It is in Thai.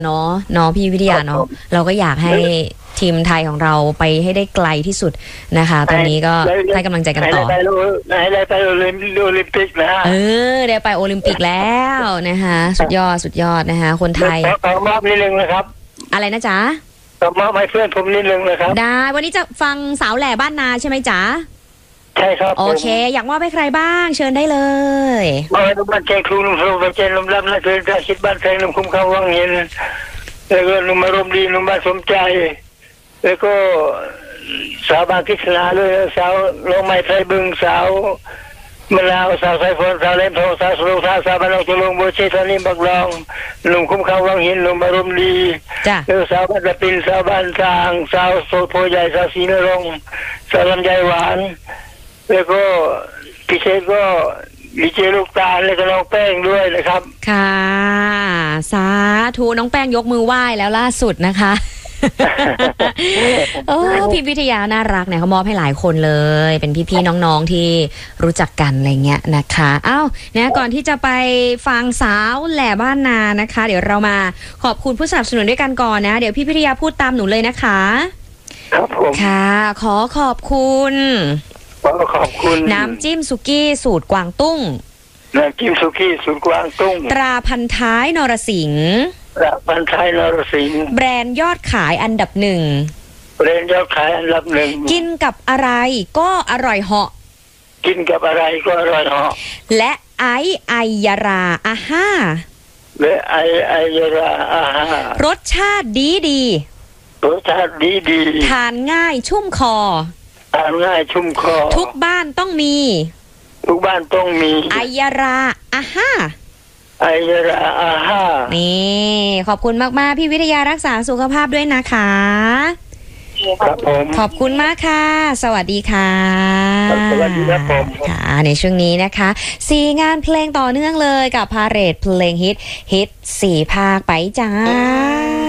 เนาะพี่วิทยาเนาะเราก็อยากให้ทีมไทยของเราไปให้ได้ไกลที่สุดนะคะตอนนี้ก็ให้กำลังใจกันต่อได้ไปโอลิมปิกนะได้ไปโอลิมปิกแล้วนะคะสุดยอดนะคะคนไทยขอมอบนิดนึงนะครับอะไรนะจ๊ะขอมอบให้เพื่อนผมนิดนึงนะครับได้วันนี้จะฟังสาวแหล่บ้านนาใช่ไหมจ๊ะใช่ครับโอเคอยากมอบให้ใครบ้างเชิญได้เลยลุงบ้านแจงครูลุงพลูเจนลุงรับและเชิญจะคิดบ้านแจงลุงคุ้มข้าววังเห็นแล้วก็ลุงมารมดีลุงบ้านสมใจแล้วก็สาวบางกิษณาด้วยสาวลงไม้ไทยบึงสาวมะนาวสาวไซฟอนสาวเล่มทองสาวสุโขทัยสาวบ้านนองจุลงโบเชตานิมบักลองลุงคุ้มข้าววังเห็นลุงมารมดีแล้วสาวบ้านตะปินสาวบ้านจางสาวโซโพใหญ่สาวศรีนรงค์สาวลำไยหวานแล้วก็พิเศษก็ดีเจลูกตาลแล้วก็น้องแป้งด้วยนะครับค่ะสาธุน้องแป้งยกมือไหว้แล้วล่าสุดนะคะโอ้พี่วิทยาน่ารักเนี่ยเขามอบให้หลายคนเลยเป็นพี่ๆน้องๆที่รู้จักกันอะไรเงี้ยนะคะเนี่ยก่อนที่จะไปฟังสาวแหล่บ้านนานะคะเดี๋ยวเรามาขอบคุณผู้สนับสนุนด้วยกันก่อนนะเดี๋ยวพี่วิทยาพูดตามหนูเลยนะคะครับผมค่ะขอบคุณน้ำจิ้มสุกี้สูตรกวางตุ้งน้ำจิ้มสุกี้สูตรกวางตุ้งตราพันท้ายนรสิงห์พันท้ายนรสิงห์แบรนด์ยอดขายอันดับ1 แบรนด์ยอดขายอันดับ1 กินกับอะไรก็อร่อยเหาะกินกับอะไรก็อร่อยเหาะและไอยาราอาห้าและไอยาราอาห้ารสชาติดีรสชาติดีทานง่ายชุ่มคอทานง่ายชุ่มคอทุกบ้านต้องมีไอยาราอาห้าไอยาราอาห้านี่ขอบคุณมากๆพี่วิทยารักษาสุขภาพด้วยนะคะครับผมขอบคุณมากค่ะสวัสดีค่ะสวัสดีครับผมค่ะในช่วงนี้นะคะ4งานเพลงต่อเนื่องเลยกับพาเหรดเพลงฮิต4ภาคไปจ้า